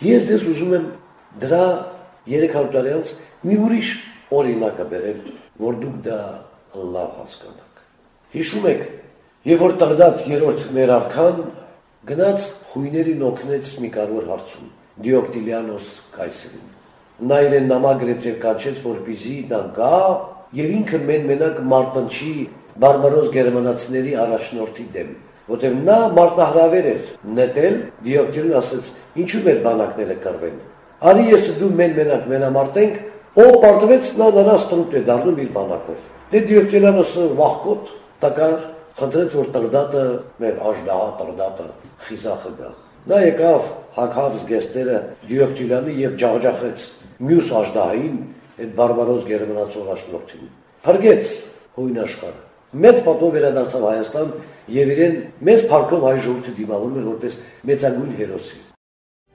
Ես դες ուզում եմ դրա 300 տարի անց մի ուրիշ օրինակը բերել, որ դուք դա լավ հասկանաք։ Հիշում եք, երբ որ Տղդատ երրորդ մեր արքան գնաց խույներին օգնեց մի կարևոր հարցում Դիոկտիլիանոս կայսրին։ Նա իրեն նամագրեց եւ կանչեց, որպեսզի նա գա եւ ինքը մենակ մարտնչի բարբարոս գերմանացիների առաջնորդի դեմ, որտեղ նա մարտահրավեր էր նետել, Դիոկտիլիան ասաց. «Ինչու մեր բանակները կռվեն։ Արի ես դու մենակ մենամարտենք», ով պարտվեց նա նրա ստրուտ է դառնում իր բանակով։ Դե Դիոկտիլիանոսը վախկոտ տկար խնդրեց, որ Տղդատը մեր աժդահա Տղդատը խիզախը գա։ Նա եկավ հագավ զգեստերը Դիոկտիլիանի եւ ջախջախեց մյուս աժդահային այդ բարբարոս գերմանացի առաջնորդին։ Փրկեց հույն աշխարհը։ Մեծ պատով վերադարձավ Հայաստան եւ իրեն մեծ փառքով հայ ժողովուրդը դիմավորում էր որպես մեծագույն հերոսի։